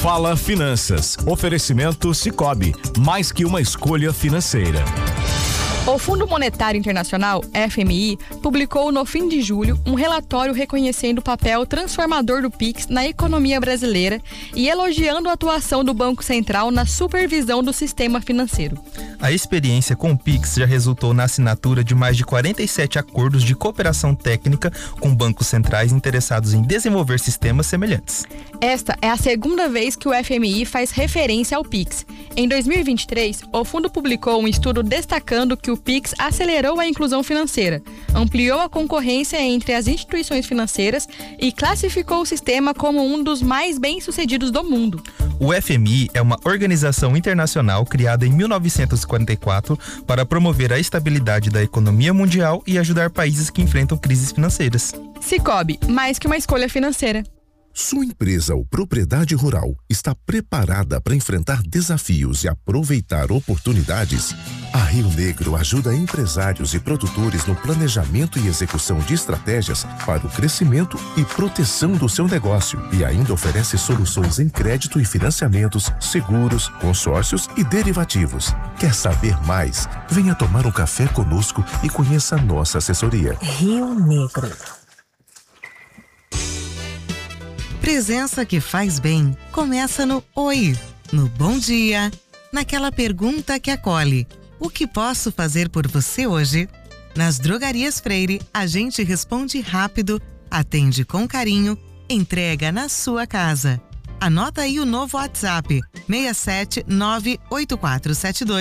Fala Finanças. Oferecimento Sicoob. Mais que uma escolha financeira. O Fundo Monetário Internacional, FMI, publicou no fim de julho um relatório reconhecendo o papel transformador do Pix na economia brasileira e elogiando a atuação do Banco Central na supervisão do sistema financeiro. A experiência com o Pix já resultou na assinatura de mais de 47 acordos de cooperação técnica com bancos centrais interessados em desenvolver sistemas semelhantes. Esta é a segunda vez que o FMI faz referência ao Pix. Em 2023, o fundo publicou um estudo destacando que o Pix acelerou a inclusão financeira, ampliou a concorrência entre as instituições financeiras e classificou o sistema como um dos mais bem-sucedidos do mundo. O FMI é uma organização internacional criada em 1944 para promover a estabilidade da economia mundial e ajudar países que enfrentam crises financeiras. Sicoob, mais que uma escolha financeira. Sua empresa ou propriedade rural está preparada para enfrentar desafios e aproveitar oportunidades? A Rio Negro ajuda empresários e produtores no planejamento e execução de estratégias para o crescimento e proteção do seu negócio e ainda oferece soluções em crédito e financiamentos, seguros, consórcios e derivativos. Quer saber mais? Venha tomar um café conosco e conheça a nossa assessoria. Rio Negro. Presença que faz bem começa no oi, no bom dia, naquela pergunta que acolhe. O que posso fazer por você hoje? Nas Drogarias Freire, a gente responde rápido, atende com carinho, entrega na sua casa. Anota aí o novo WhatsApp, 6798472